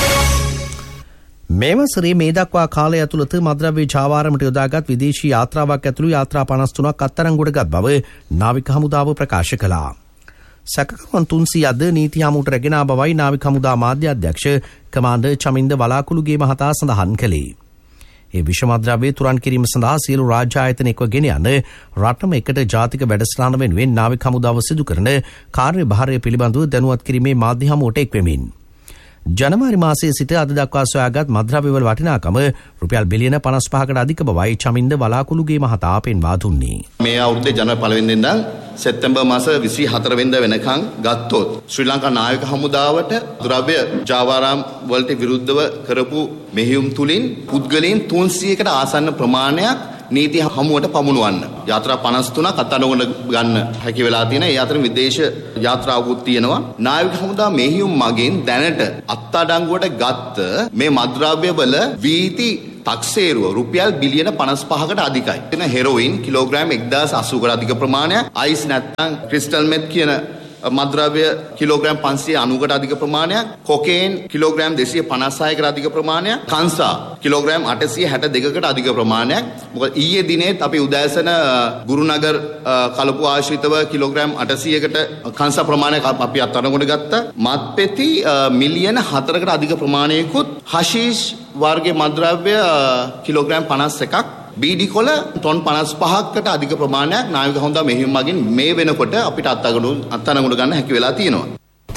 Speaker 5: මේ වසරේ මේ දක්වා කාලය ඇතුළත මද්‍රව්‍ය ජාවාරමට යොදාගත් විදේශී යාත්‍රාවක් ඇතුළු යාත්‍රා පනස් තුනක් අත්අඩංගුවට ගත් බව නාවික හමුදාව ප්‍රකාශ කළා. සැකකරුවන් තුන්සීයක්ද නීති හමුවට රැගෙන ආ බවයි නාවික හමුදා මාධ්‍ය අධ්‍යක්ෂ කමාන්ඩර් චමින්ද වලාකුළුගේ මහතා සඳහන් කළේ. ඒ විෂමද්‍රව්‍ය තුරන් කිරීම සඳහා සියලු රාජ්‍ය ආයතන එක්ව ගෙන යන රටම එකට ජාතික වැඩසටහන වෙනුවෙන් නාවික හමුදාව සිදු කරන කාර්යභාරය පිළිබඳව දැනුවත් කිරීමේ මාධ්‍ය හමුවට එක්වෙමින් ජනවාරි මාසයේ සිට අද දක්වා සොයාගත් මද්‍රව්‍යවල වටිනාකම රුපියල් බිලියන පනස් පහකට අධික බවයි චමින්ද වලාකුළුගේ මහතා පෙන්වා දුන්නේ.
Speaker 22: මේ අවුරුද්දේ ජනවරි පළවෙනිදා ඉඳන් සැප්තැම්බර් මාස විසි හතර වෙනිදා වෙනකන් ගත්තොත් ශ්‍රී ලංකා නාවික හමුදාවට ද්‍රව්‍ය ජාවාරම් වලට විරුද්ධව කරපු මෙහෙයුම් තුලින් පුද්ගලයන් තුන්සීයකට ආසන්න ප්‍රමාණයක් නීති හමුවට පමුණුවන්න. යාත්‍රා පනස් තුනක් අත්අඩංගුවට ගන්න හැකි වෙලා තියෙනවා. ඒ අතර විදේශ යාත්‍රාවකුත් තියෙනවා. නාවික හමුදා මෙහෙයුම් මගින් දැනට අත්අඩංගුවට ගත්ත මේ මද්‍රව්‍ය වල වීති තක්සේරුව රුපියල් බිලියන පනස් පහකට අධිකයි. එන හෙරොයින් කිලෝග්‍රෑම් එක්දාස් අසූවකට අධික ප්‍රමාණයක්, අයිස් නැත්නම් ක්‍රිස්ටල් මෙත් කියන මද්‍රව්‍ය කිලෝග්‍රෑම් පන්සිය අනූකට අධික ප්‍රමාණයක්, කොකේන් කිලෝග්‍රෑම් දෙසිය පනස් හයකට අධික ප්‍රමාණයක්, කංසා කිලෝග්‍රෑම් අටසිය හැට දෙකකට අධික ප්‍රමාණයක්. මොකද ඊයේ දිනේත් අපි උදෑසන ගුරුනගර් කලපු ආශ්‍රිතව කිලෝග්‍රෑම් අටසියකට කංසා ප්‍රමාණයක් අපි අත්අඩංගුවට ගත්තා. මත්පෙති මිලියන හතරකට අධික ප්‍රමාණයකුත්, හෂීෂ් වර්ගයේ මද්‍රව්‍ය කිලෝග්‍රෑම් පනස් එකක් බීඩි කොළ ටොන් පනස් පහකට අධික ප්‍රමාණයක් නාවික හමුදා මෙහෙයුම් මගින් මේ වෙනකොට අපිට අත්අඩංගු අත්අඩංගුවට ගන්න හැකි වෙලා තියෙනවා.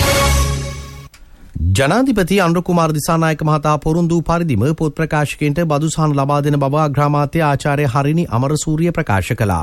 Speaker 5: ජනාධිපති අනුර කුමාර දිසානායක මහතා පොරොන්දු පරිදිම පොත් ප්‍රකාශකයන්ට බදු සහන ලබා දෙන බව අග්‍රාමාත්‍ය ආචාර්ය හරිනි අමරසූරිය ප්‍රකාශ කළා.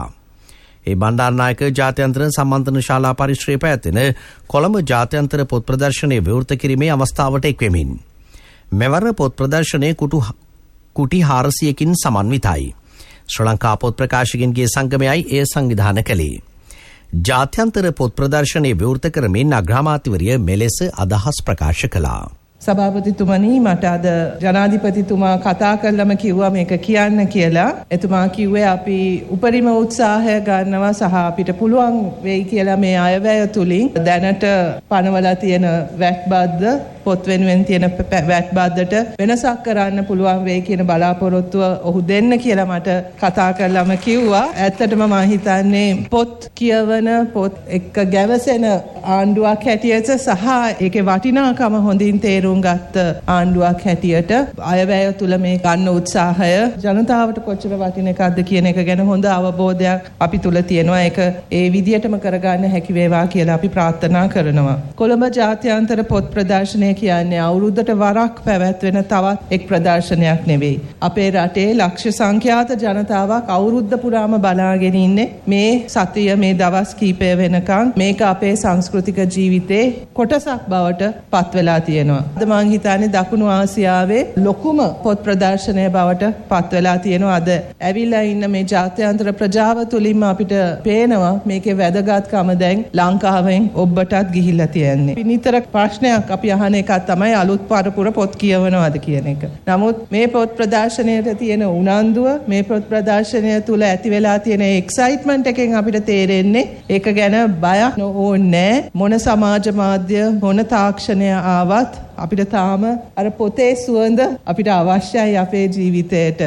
Speaker 5: ඒ බණ්ඩාරනායක ජාත්‍යන්තර සම්මන්ත්‍රණ ශාලා පරිශ්‍රයේ පැවැත්වෙන කොළඹ ජාත්‍යන්තර පොත් ප්‍රදර්ශනය විවෘත කිරීමේ අවස්ථාවට එක්වෙමින් මෙවර පොත් ප්‍රදර්ශනය කුටු කුටි හාරසියකින් සමන්විතයි. ශ්‍රී ලංකා පොත් ප්‍රකාශකයන්ගේ සංගමයයි එය සංවිධානය කළේ. ජාත්‍යන්තර පොත් ප්‍රදර්ශනය විවෘත කරමින් අග්‍රාමාත්‍යවරිය මෙලෙස අදහස් ප්‍රකාශ කළා.
Speaker 1: සභාපතිතුමනි මට අද ජනාධිපතිතුමා කතා කරලම කිව්වා මේක කියන්න කියලා. එතුමා කිව්වේ අපි උපරිම උත්සාහය ගන්නවා සහ අපිට පුළුවන් වෙයි කියලා මේ අයවැය තුලින් දැනට පනවලා තියෙන වැට් බද්ද පොත් වෙනුවෙන් තියෙන වැට් බද්දට වෙනසක් කරන්න පුළුවන් වෙයි කියන බලාපොරොත්තුව ඔහු දෙන්න කියලා මට කතා කරලම කිව්වා. ඇත්තටම මම හිතන්නේ පොත් කියවන පොත් එක්ක ගැවසෙන ආණ්ඩුවක් හැටියට සහ ඒකේ වටිනාකම හොඳින් තේරුම් ගත්ත ආණ්ඩුවක් හැටියට අයවැය තුල මේ ගන්න උත්සාහය ජනතාවට කොච්චර වටින එකක්ද කියන එක ගැන හොඳ අවබෝධයක් අපි තුල තියෙනවා. ඒක ඒ විදියටම කරගන්න හැකි වේවා කියලා අපි ප්‍රාර්ථනා කරනවා. කොළඹ ජාත්‍යන්තර පොත් ප්‍රදර්ශනය කියන්නේ අවුරුද්දට වරක් පැවැත්වෙන තවත් එක් ප්‍රදර්ශනයක් නෙවෙයි. අපේ රටේ ලක්ෂ සංඛ්‍යාත ජනතාවක් අවුරුද්ද පුරාම බලාගෙන ඉන්නේ මේ සතිය මේ දවස් කීපය වෙනකන් මේක අපේ සංස්කෘතික ජීවිතේ කොටසක් බවට පත් වෙලා තියෙනවා. අද මම හිතන්නේ දකුණු ආසියාවේ ලොකුම පොත් ප්‍රදර්ශනය බවට පත් වෙලා තියෙනවා. අද ඇවිල්ලා ඉන්න මේ ජාත්‍යන්තර ප්‍රජාව තුලින්ම අපිට පේනවා මේකේ වැදගත්කම දැන් ලංකාවෙන් ඔබටත් ගිහිල්ලා තියෙන්නේ. පිනිතර ප්‍රශ්නයක් අපි අහන එක තමයි අලුත් පරපුර පොත් කියවනවද කියන එක. නමුත් මේ පොත් ප්‍රදර්ශනයට තියෙන උනන්දුව මේ පොත් ප්‍රදර්ශනය තුල ඇති වෙලා තියෙන එක්සයිට්මන්ට් එකෙන් අපිට තේරෙන්නේ ඒක ගැන බයක් ඕනේ මොන සමාජ මාධ්‍ය මොන තාක්ෂණය ආවත් අපිට තාම අර පොතේ සුවඳ අපිට අවශ්‍යයි අපේ ජීවිතයට.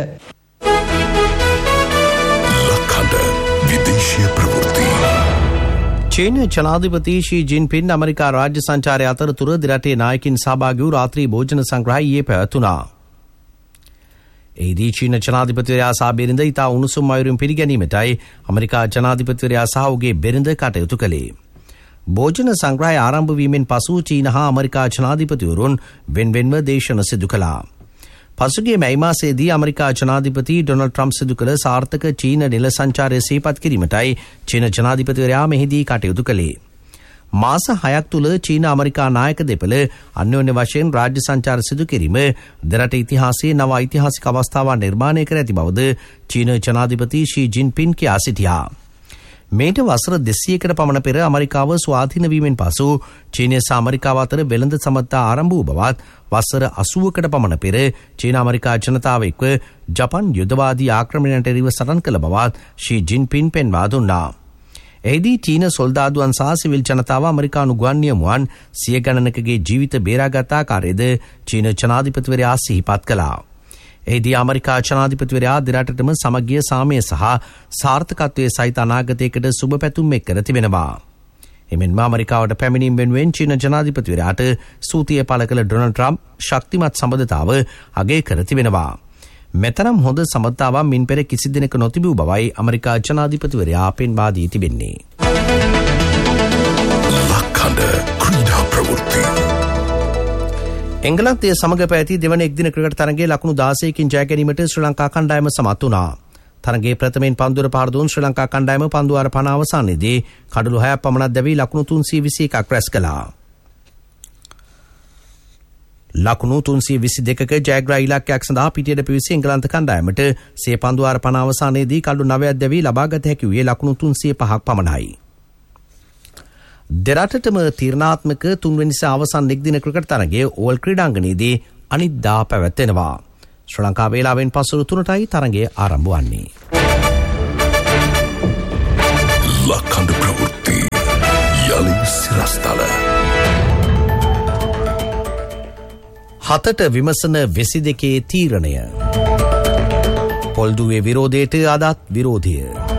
Speaker 2: ලක්හඬ විදේශීය ප්‍රවෘත්ති.
Speaker 5: චීන ජනාධිපති ෂී ජින්පින් ඇමරිකා රාජ්‍ය සංචාරය අතරතුර දිරටේ නායකින් සහභාගී වූ රාත්‍රී භෝජන සංග්‍රහය ඊයේ පැවැතුණා. එහිදී චීන ජනාධිපතිවරයා සහ බිරිඳ ඉතා උණුසුම් අයුරින් පිළිගැනීමටයි ඇමරිකා ජනාධිපතිවරයා සහ ඔහුගේ බිරිඳ කටයුතු කළේ. භෝජන සංග්‍රහය ආරම්භ වීමෙන් පසු චීන හා ඇමරිකා ජනාධිපතිවරුන් වෙන්වෙන්ව දේශන සිදු කළා. පසුගිය මැයි මාසයේදී ඇමරිකා ජනාධිපති ඩොනල්ඩ් ට්‍රම්ප් සිදු කළ සාර්ථක චීන නිල සංචාරය සිහිපත් කිරීමටයි චීන ජනාධිපතිවරයා මෙහිදී කටයුතු කළේ. මාස හයක් තුළ චීන ඇමරිකා නායක දෙපළ අන්‍යෝන්‍ය වශයෙන් රාජ්‍ය සංචාර සිදු කිරීම දෙරට ඉතිහාසයේ නව ඓතිහාසික අවස්ථාවක් නිර්මාණය කර ඇති බවද චීන ජනාධිපති ෂී ජින්පින් කියා සිටියා. මේට වසර දෙසීයකට පමණ පෙර ඇමරිකාව ස්වාධීන වීමෙන් පසු චීනය සහ ඇමරිකාව අතර වෙළඳ සබඳතා ආරම්භ වූ බවත් වසර අසූවකට පමණ පෙර චීන ඇමරිකා ජනතාව එක්ව ජපන් යුද්ධවාදී ආක්‍රමණයට එරෙහිව සටන් කළ බවත් ෂී ජින්පින් පෙන්වා දුන්නා. එහිදී චීන සොල්දාදුවන් සහ සිවිල් ජනතාව ඇමරිකානු ගුවන් නියමුවන් සිය ගණනකගේ ජීවිත බේරාගත් ආකාරයද චීන ජනාධිපතිවරයා සිහිපත් කළා. එහිදී ඇමරිකා ජනාධිපතිවරයා දෙරටටම සමගිය සාමය සහ සාර්ථකත්වයේ සහිත අනාගතයකට සුබ පැතුම් එක් කර තිබෙනවා. එමෙන්ම ඇමරිකාවට පැමිණීම වෙනුවෙන් චීන ජනාධිපතිවරයාට ස්තුතිය පළ කළ ඩොනල්ඩ් ට්‍රම්ප් ශක්තිමත් සබඳතාව අගය කර තිබෙනවා. මෙතරම් හොඳ සබඳතාවක් මින් පෙර කිසි දිනක නොතිබූ බවයි ඇමරිකා ජනාධිපතිවරයා පෙන්වා දී තිබෙන්නේ.
Speaker 2: ලක්හඬ ක්‍රීඩා ප්‍රවෘත්ති.
Speaker 5: එංගලන්තයේ සමග පැවති දෙවන එක්දින ක්‍රිකට් තරගයේ ලකුණු දාසයකින් ජය ගැනීමට ශ්‍රී ලංකා කණ්ඩායම සමත් වුණා. තරගයේ ප්‍රථමයෙන් පන්දුර පහර දුන් ශ්‍රී ලංකා කණ්ඩායම පන්දු වාර පන අවසානයේදී කඩලු හයක් පමණක් දැවී ලකුණු තුන්සිය විසි එකක් රැස් කළා. ලකුණු තුන්සිය විසි දෙකක ජයග්‍රහී ඉලක්කයක් සඳහා පිටියට පිවිසි එංගලන්ත කණ්ඩායමට සිය පන්දු වාර පන අවසානයේදී කඩලු නවයක් දැවී ලබාගත හැකි වූයේ ලකුණු තුන්සිය පහක් පමණයි. දෙරටටම තීරණාත්මක තුන්වෙනි සහ අවසන් එක්දින ක්‍රිකට් තරගයේ ඕවල් ක්‍රීඩාංගණයේදී අනිද්දා පැවැත්වෙනවා. ශ්‍රී ලංකා වේලාවෙන් පසුරු තුනටයි තරගය ආරම්භ වන්නේ.
Speaker 2: ලක්හඬ ප්‍රවෘත්ති යලි සිරස්තල.
Speaker 5: හතට විමසන වෙසි දෙකේ තීරණය. පොල්දුවේ විරෝධයට අදත් විරෝධය.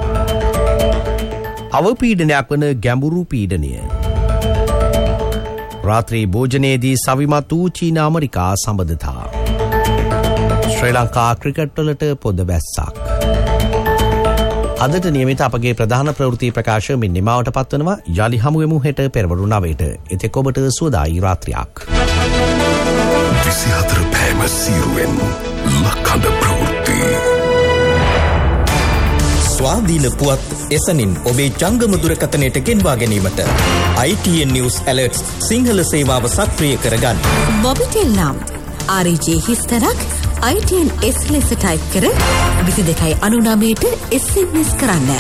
Speaker 5: අවපීඩනයක් වන ගැඹුරු පීඩනය. රාත්‍රී භෝජනයේදී සවිමත් වූ චීන ඇමරිකා සබඳතා. ශ්‍රී ලංකා ක්‍රිකට් වලට පොද බැස්සක්. අදට නියමිත අපගේ ප්‍රධාන ප්‍රවෘත්ති ප්‍රකාශ මින් නිමාවට පත්වනවා. යලි හමුවෙමු හෙට පෙරවරු නවයට. එතෙක් ඔබට සුවදායි රාත්‍රියක්.
Speaker 2: විසිහතර පෑම සීරුවෙන් ලක්කඳ ප්‍රවෘත්ති.
Speaker 3: ස්වාධීන පුවත් එසනින් ඔබේ ජංගම දුරකථනයට ගෙන්වා ගැනීමට I T N News Alerts Sinhala සේවාව සක්‍රිය කරගන්න.
Speaker 4: මොබිටෙල් නම් R E J හිස්තරක් I T N S ලෙස ටයිප් කර විසි දෙකයි අනුනමයට S M S කරන්න.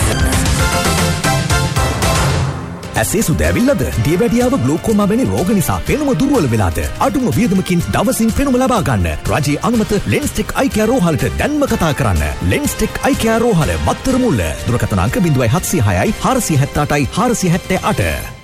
Speaker 23: ඇසේ සුද ඇවිල්ලද? දියවැඩියාව ග්ලූකෝමා වැනි රෝග නිසා පෙනුම දුර්වල වෙලාද? අඩුම වියදමකින් දවසින් පෙනුම ලබා ගන්න. රජයේ අනුමත ලෙන්ස්ටික් අයි කෙයා රෝහලට දැන්ම කතා කරන්න. ලෙන්ස්ටික් අයි කෙයා රෝහල මත්තර මුල්ල. දුරකථන අංක ज़ीरो सात ज़ीरो छह हय चार सौ सत्तावन हय चार सौ सत्तावन.